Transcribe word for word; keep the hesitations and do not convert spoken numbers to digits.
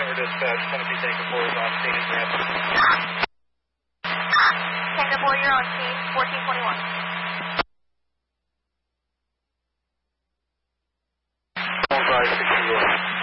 Tower Dispatch, Tennessee Tango four is on scene and ramp. Tango four, you're on scene, fourteen twenty-one. Bullseye sixty-one.